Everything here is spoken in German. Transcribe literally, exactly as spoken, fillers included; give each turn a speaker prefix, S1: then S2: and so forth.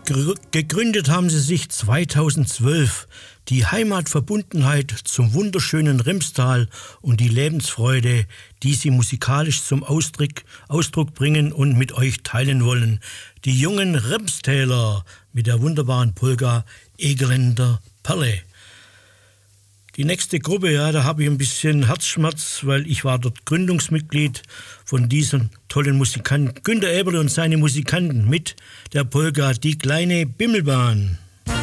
S1: Gr- gegründet haben sie sich zweitausendzwölf. Die Heimatverbundenheit zum wunderschönen Rimstal und die Lebensfreude, die sie musikalisch zum Ausdruck, Ausdruck bringen und mit euch teilen wollen. Die jungen Rimstäler mit der wunderbaren Polka Egeländer Perle. Die nächste Gruppe, ja, da habe ich ein bisschen Herzschmerz, weil ich war dort Gründungsmitglied von diesem tollen Musikanten. Günter Eberle und seine Musikanten mit der Polka Die kleine Bimmelbahn.